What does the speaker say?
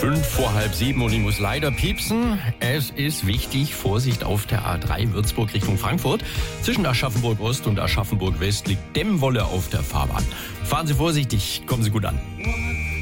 6:05 und ich muss leider piepsen. Es ist wichtig, Vorsicht auf der A3 Würzburg Richtung Frankfurt. Zwischen Aschaffenburg Ost und Aschaffenburg West liegt Dämmwolle auf der Fahrbahn. Fahren Sie vorsichtig, kommen Sie gut an.